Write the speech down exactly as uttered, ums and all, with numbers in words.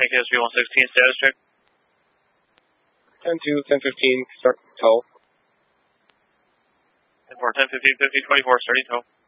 K S V one sixteen, status check. ten two, ten fifteen, start tow. ten four, ten fifteen, fifty twenty-four, starting tow.